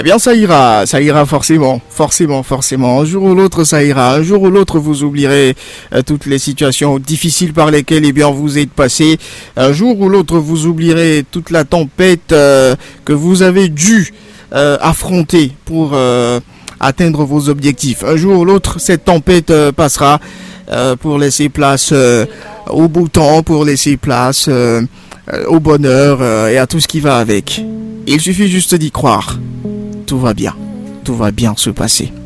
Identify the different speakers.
Speaker 1: Eh bien, ça ira forcément. Un jour ou l'autre, ça ira. Un jour ou l'autre, vous oublierez toutes les situations difficiles par lesquelles, eh bien, vous êtes passé. Un jour ou l'autre, vous oublierez toute la tempête que vous avez dû affronter pour atteindre vos objectifs. Un jour ou l'autre, cette tempête passera pour laisser place au beau temps, pour laisser place au bonheur et à tout ce qui va avec. Il suffit juste d'y croire. Tout va bien se passer.